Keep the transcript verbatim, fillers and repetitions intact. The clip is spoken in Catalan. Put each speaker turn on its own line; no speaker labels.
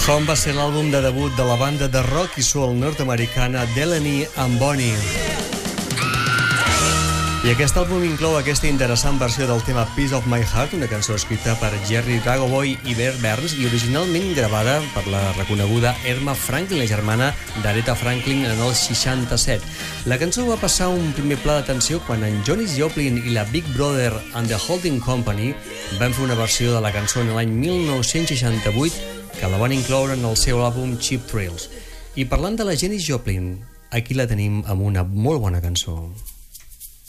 Home va ser l'àlbum de debut de la banda de rock i soul nord-americana Delaney and Bonnie. I aquest àlbum inclou aquesta interessant versió del tema Piece of My Heart, una cançó escrita per Jerry Dragovoy i Bert Berns i originalment gravada per la reconeguda Erma Franklin, la germana d'Aretha Franklin, en el seixanta-set. La cançó va passar un primer pla d'atenció quan en Janis Joplin i la Big Brother and the Holding Company van fer una versió de la cançó en l'any mil nou-cents seixanta-vuit que la van incloure en el seu àlbum Cheap Thrills. I parlant de la Janis Joplin, aquí la tenim amb una molt bona cançó.